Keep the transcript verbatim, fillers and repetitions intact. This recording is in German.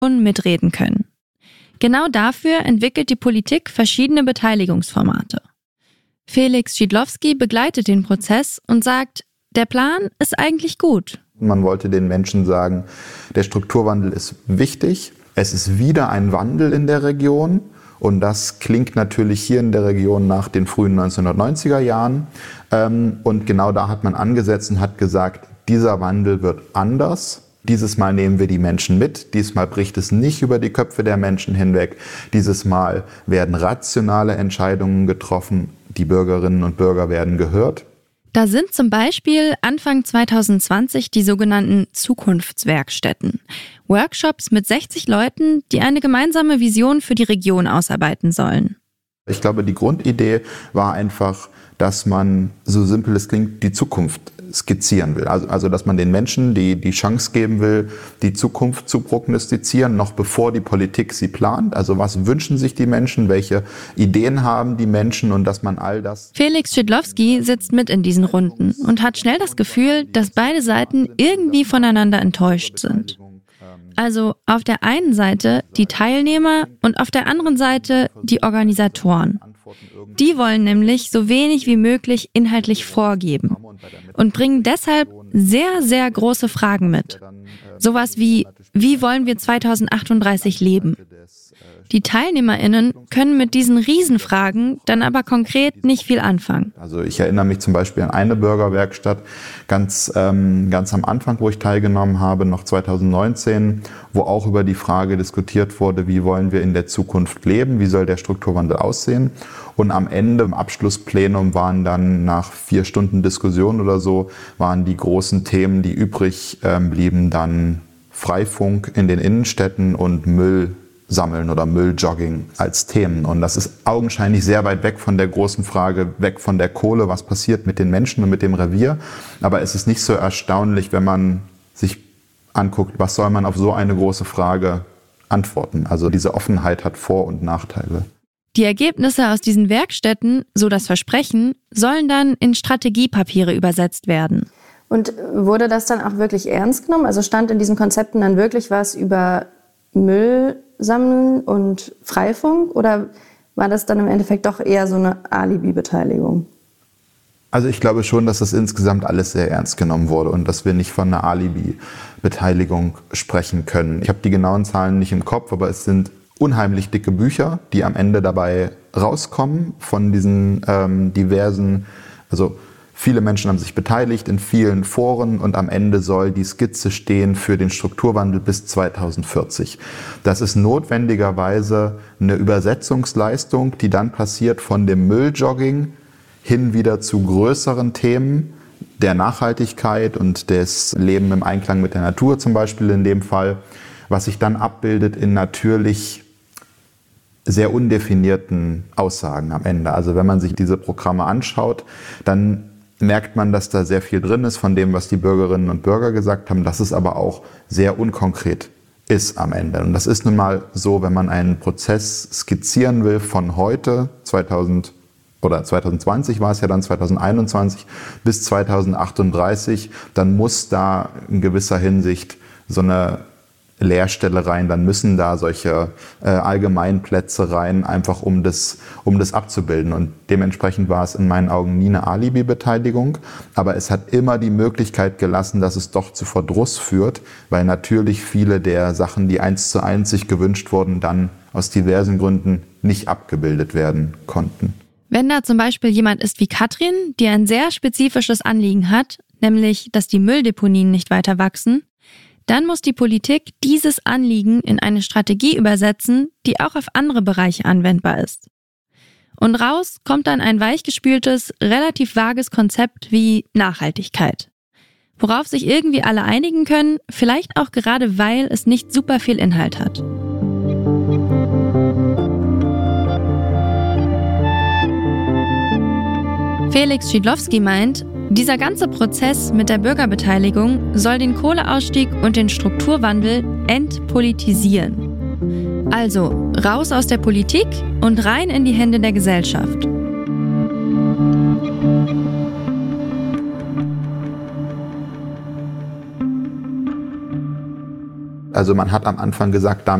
mitreden können. Genau dafür entwickelt die Politik verschiedene Beteiligungsformate. Felix Szydlowski begleitet den Prozess und sagt, der Plan ist eigentlich gut. Man wollte den Menschen sagen, der Strukturwandel ist wichtig, es ist wieder ein Wandel in der Region und das klingt natürlich hier in der Region nach den frühen neunzehnhundertneunziger Jahren. Und genau da hat man angesetzt und hat gesagt, dieser Wandel wird anders. Dieses Mal nehmen wir die Menschen mit, diesmal bricht es nicht über die Köpfe der Menschen hinweg, dieses Mal werden rationale Entscheidungen getroffen, die Bürgerinnen und Bürger werden gehört. Da sind zum Beispiel Anfang zwanzig zwanzig die sogenannten Zukunftswerkstätten. Workshops mit sechzig Leuten, die eine gemeinsame Vision für die Region ausarbeiten sollen. Ich glaube, die Grundidee war einfach, dass man, so simpel es klingt, die Zukunft skizzieren will. Also, also dass man den Menschen die, die Chance geben will, die Zukunft zu prognostizieren, noch bevor die Politik sie plant. Also was wünschen sich die Menschen, welche Ideen haben die Menschen und dass man all das... Felix Szydlowski sitzt mit in diesen Runden und hat schnell das Gefühl, dass beide Seiten irgendwie voneinander enttäuscht sind. Also auf der einen Seite die Teilnehmer und auf der anderen Seite die Organisatoren. Die wollen nämlich so wenig wie möglich inhaltlich vorgeben und bringen deshalb sehr, sehr große Fragen mit. Sowas wie, wie wollen wir zweitausendachtunddreißig leben? Die TeilnehmerInnen können mit diesen Riesenfragen dann aber konkret nicht viel anfangen. Also ich erinnere mich zum Beispiel an eine Bürgerwerkstatt ganz, ähm, ganz am Anfang, wo ich teilgenommen habe, noch zweitausendneunzehn, wo auch über die Frage diskutiert wurde, wie wollen wir in der Zukunft leben, wie soll der Strukturwandel aussehen. Und am Ende, im Abschlussplenum, waren dann nach vier Stunden Diskussion oder so, waren die großen Themen, die übrig ähm, blieben, dann Freifunk in den Innenstädten und Müll sammeln oder Mülljogging als Themen. Und das ist augenscheinlich sehr weit weg von der großen Frage, weg von der Kohle, was passiert mit den Menschen und mit dem Revier. Aber es ist nicht so erstaunlich, wenn man sich anguckt, was soll man auf so eine große Frage antworten. Also diese Offenheit hat Vor- und Nachteile. Die Ergebnisse aus diesen Werkstätten, so das Versprechen, sollen dann in Strategiepapiere übersetzt werden. Und wurde das dann auch wirklich ernst genommen? Also stand in diesen Konzepten dann wirklich was über Müll sammeln und Freifunk oder war das dann im Endeffekt doch eher so eine Alibi-Beteiligung? Also ich glaube schon, dass das insgesamt alles sehr ernst genommen wurde und dass wir nicht von einer Alibi-Beteiligung sprechen können. Ich habe die genauen Zahlen nicht im Kopf, aber es sind unheimlich dicke Bücher, die am Ende dabei rauskommen von diesen ähm, diversen, also viele Menschen haben sich beteiligt in vielen Foren und am Ende soll die Skizze stehen für den Strukturwandel bis zweitausendvierzig. Das ist notwendigerweise eine Übersetzungsleistung, die dann passiert von dem Mülljogging hin wieder zu größeren Themen der Nachhaltigkeit und des Lebens im Einklang mit der Natur zum Beispiel in dem Fall, was sich dann abbildet in natürlich sehr undefinierten Aussagen am Ende. Also wenn man sich diese Programme anschaut, dann merkt man, dass da sehr viel drin ist von dem, was die Bürgerinnen und Bürger gesagt haben, dass es aber auch sehr unkonkret ist am Ende. Und das ist nun mal so, wenn man einen Prozess skizzieren will von heute, zweitausend oder zweitausendzwanzig war es ja dann, zweitausendeinundzwanzig bis zweitausendachtunddreißig, dann muss da in gewisser Hinsicht so eine Leerstelle rein, dann müssen da solche äh, Allgemeinplätze rein, einfach um das, um das abzubilden. Und dementsprechend war es in meinen Augen nie eine Alibi-Beteiligung, aber es hat immer die Möglichkeit gelassen, dass es doch zu Verdruss führt, weil natürlich viele der Sachen, die eins zu eins sich gewünscht wurden, dann aus diversen Gründen nicht abgebildet werden konnten. Wenn da zum Beispiel jemand ist wie Katrin, die ein sehr spezifisches Anliegen hat, nämlich, dass die Mülldeponien nicht weiter wachsen, dann muss die Politik dieses Anliegen in eine Strategie übersetzen, die auch auf andere Bereiche anwendbar ist. Und raus kommt dann ein weichgespültes, relativ vages Konzept wie Nachhaltigkeit, worauf sich irgendwie alle einigen können, vielleicht auch gerade, weil es nicht super viel Inhalt hat. Felix Szydlowski meint, dieser ganze Prozess mit der Bürgerbeteiligung soll den Kohleausstieg und den Strukturwandel entpolitisieren. Also raus aus der Politik und rein in die Hände der Gesellschaft. Also man hat am Anfang gesagt, damit